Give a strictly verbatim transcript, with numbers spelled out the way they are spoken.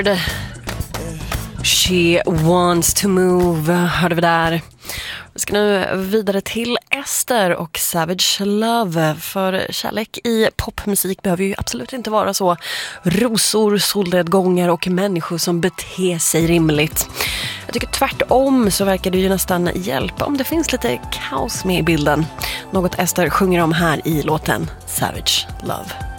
She wants to move, hörde vi där. Vi ska nu vidare till Ester och Savage Love. För kärlek i popmusik behöver ju absolut inte vara så rosor, solnedgångar och människor som beter sig rimligt. Jag tycker tvärtom så verkar det ju nästan hjälpa om det finns lite kaos med i bilden. Något Ester sjunger om här i låten Savage Love.